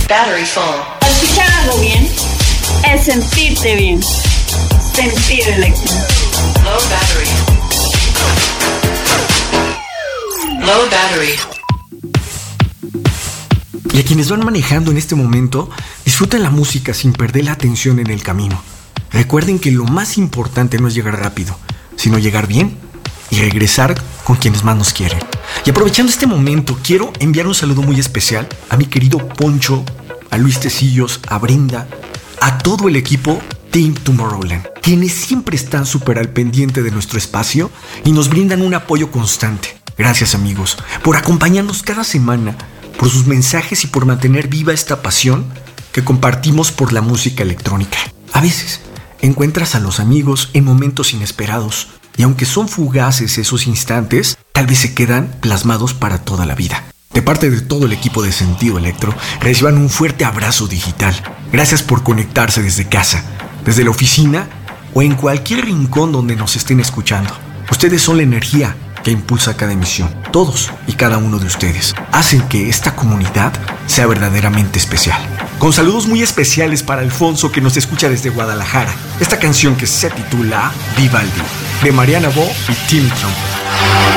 Battery full. Escuchar algo bien es sentirte bien. Sentir Electro. Low battery. Low battery. Y a quienes van manejando en este momento, disfruten la música sin perder la atención en el camino. Recuerden que lo más importante no es llegar rápido, sino llegar bien y regresar con quienes más nos quieren. Y aprovechando este momento, quiero enviar un saludo muy especial a mi querido Poncho, a Luis Tecillos, a Brenda, a todo el equipo Team Tomorrowland, quienes siempre están súper al pendiente de nuestro espacio y nos brindan un apoyo constante. Gracias, amigos, por acompañarnos cada semana, por sus mensajes y por mantener viva esta pasión que compartimos por la música electrónica. A veces encuentras a los amigos en momentos inesperados y aunque son fugaces esos instantes, tal vez se quedan plasmados para toda la vida. De parte de todo el equipo de Sentido Electro, reciban un fuerte abrazo digital. Gracias por conectarse desde casa, desde la oficina o en cualquier rincón donde nos estén escuchando. Ustedes son la energía que impulsa cada emisión. Todos y cada uno de ustedes hacen que esta comunidad sea verdaderamente especial. Con saludos muy especiales para Alfonso, que nos escucha desde Guadalajara. Esta canción que se titula Vivaldi, de Mariana Bo y Tim Trump.